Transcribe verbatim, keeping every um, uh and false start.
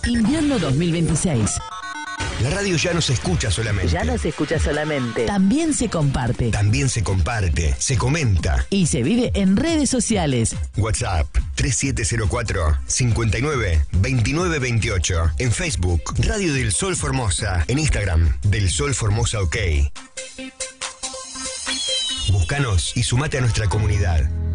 Invierno dos mil veintiséis. La radio ya no se escucha solamente. Ya no se escucha solamente. También se comparte. También se comparte, se comenta. Y se vive en redes sociales. WhatsApp tres siete cero cuatro, cinco nueve, dos nueve dos ocho. En Facebook, Radio del Sol Formosa. En Instagram, Del Sol Formosa OK. Búscanos y sumate a nuestra comunidad.